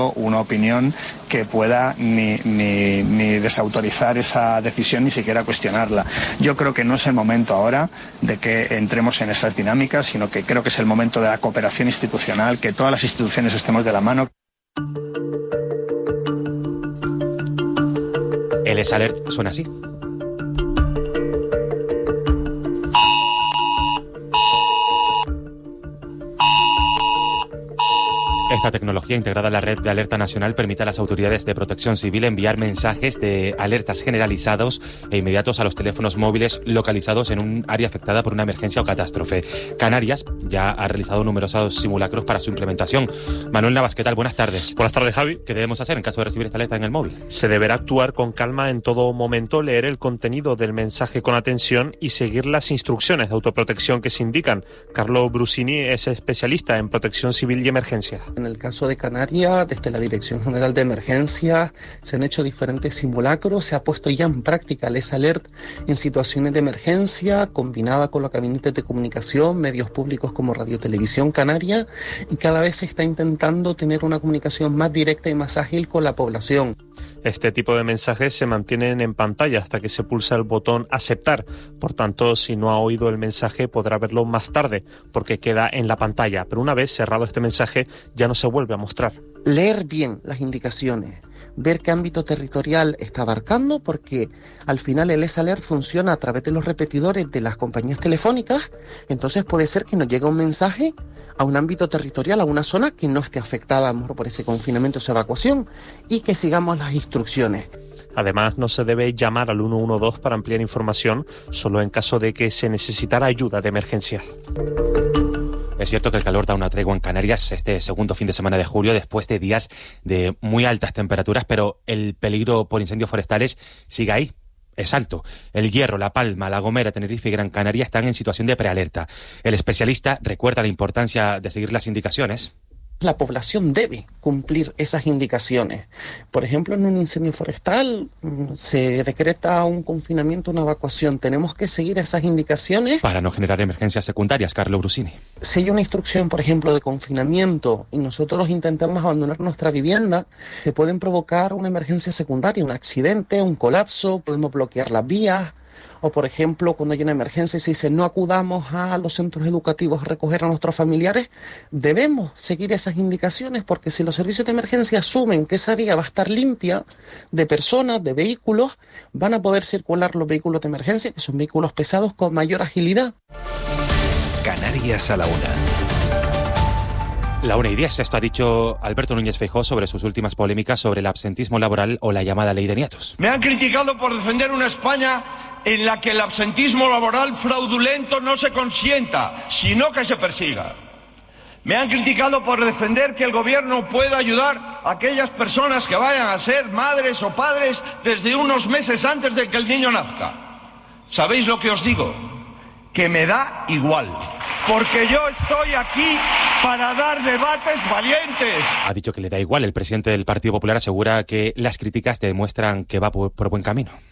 una opinión que pueda ni desautorizar esa decisión ni siquiera cuestionarla. Yo creo que no es el momento ahora de que entremos en esas dinámicas, sino que creo que es el momento de la cooperación institucional, que todas las instituciones estemos de la mano. El ES-Alert suena así. Esta tecnología integrada a la red de alerta nacional permite a las autoridades de protección civil enviar mensajes de alertas generalizados e inmediatos a los teléfonos móviles localizados en un área afectada por una emergencia o catástrofe. Canarias ya ha realizado numerosos simulacros para su implementación. Manuel Navas, ¿qué tal? Buenas tardes. Buenas tardes, Javi. ¿Qué debemos hacer en caso de recibir esta alerta en el móvil? Se deberá actuar con calma en todo momento, leer el contenido del mensaje con atención y seguir las instrucciones de autoprotección que se indican. Carlo Brusini es especialista en protección civil y emergencia. En el caso de Canarias, desde la Dirección General de Emergencias, se han hecho diferentes simulacros, se ha puesto ya en práctica el ES-Alert en situaciones de emergencia, combinada con los gabinetes de comunicación, medios públicos como Radio Televisión Canaria, y cada vez se está intentando tener una comunicación más directa y más ágil con la población. Este tipo de mensajes se mantienen en pantalla hasta que se pulsa el botón aceptar. Por tanto, si no ha oído el mensaje, podrá verlo más tarde, porque queda en la pantalla. Pero una vez cerrado este mensaje, ya no se vuelve a mostrar. Leer bien las indicaciones, ver qué ámbito territorial está abarcando, porque al final el ES-Alert funciona a través de los repetidores de las compañías telefónicas. Entonces puede ser que nos llegue un mensaje a un ámbito territorial, a una zona que no esté afectada a lo mejor por ese confinamiento o esa evacuación, y que sigamos las instrucciones. Además, no se debe llamar al 112 para ampliar información, solo en caso de que se necesitara ayuda de emergencia. Es cierto que el calor da una tregua en Canarias este segundo fin de semana de julio, después de días de muy altas temperaturas, pero el peligro por incendios forestales sigue ahí. Es alto. El Hierro, La Palma, La Gomera, Tenerife y Gran Canaria están en situación de prealerta. El especialista recuerda la importancia de seguir las indicaciones. La población debe cumplir esas indicaciones. Por ejemplo, en un incendio forestal se decreta un confinamiento, una evacuación. Tenemos que seguir esas indicaciones para no generar emergencias secundarias. Carlo Brusini. Si hay una instrucción, por ejemplo, de confinamiento y nosotros intentamos abandonar nuestra vivienda, se pueden provocar una emergencia secundaria, un accidente, un colapso, podemos bloquear las vías. O, por ejemplo, cuando hay una emergencia y se dice no acudamos a los centros educativos a recoger a nuestros familiares, debemos seguir esas indicaciones, porque si los servicios de emergencia asumen que esa vía va a estar limpia de personas, de vehículos, van a poder circular los vehículos de emergencia, que son vehículos pesados, con mayor agilidad. Canarias a la una. La 1:10, esto ha dicho Alberto Núñez Feijóo sobre sus últimas polémicas sobre el absentismo laboral o la llamada ley de nietos. Me han criticado por defender una España en la que el absentismo laboral fraudulento no se consienta, sino que se persiga. Me han criticado por defender que el gobierno pueda ayudar a aquellas personas que vayan a ser madres o padres desde unos meses antes de que el niño nazca. ¿Sabéis lo que os digo? Que me da igual, porque yo estoy aquí para dar debates valientes. Ha dicho que le da igual. El presidente del Partido Popular asegura que las críticas demuestran que va por buen camino.